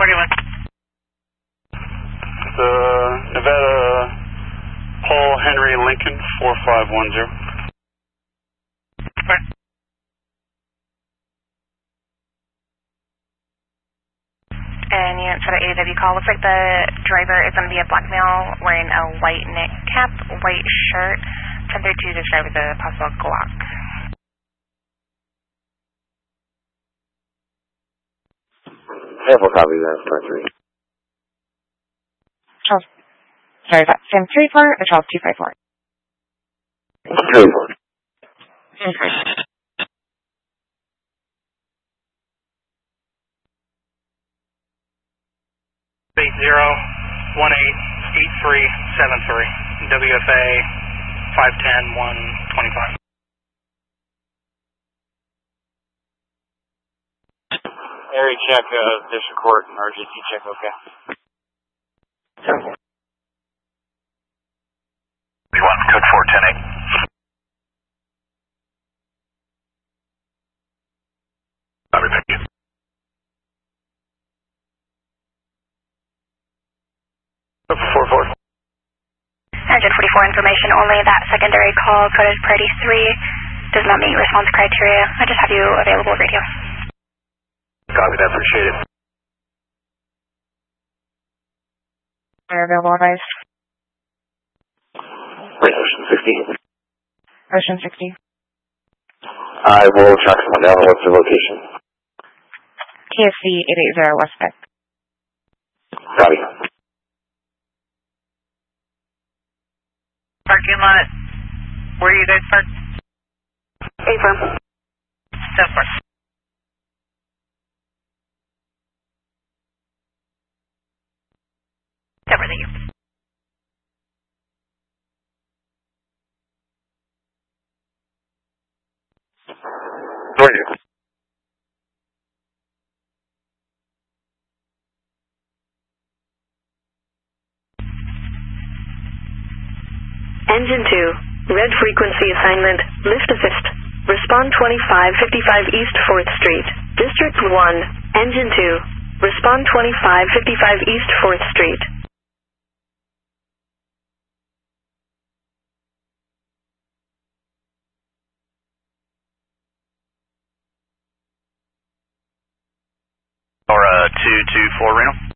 The Nevada Paul Henry Lincoln 4510. Okay. And unit for the AW call, looks like the driver is going to be a black male wearing a white knit cap, white shirt, 1032 described as a possible Glock. Careful copy that, part 3. Charles, sorry, is that Sam 34 or Charles 254? 34. Okay. 80188373, WFA 510-125. Area check, district court, and RJT check, okay. Code 4108. Copy, thank you. Code 44. Sergeant 44 information only. That secondary call coded priority 3 does not meet response criteria. I just have you available radio. Copy that, appreciate it. Are available advice? Wait, Ocean 60. Ocean 60. I will track someone down. What's the location? KFC 880 West Beck. Copy. Parking lot, where are you guys parked? Affirm. So far. Cover the U. Where are you? Engine 2, red frequency assignment, lift assist. Respond 2555 East 4th Street. District 1, Engine 2, respond 2555 East 4th Street. Or 224 Reno.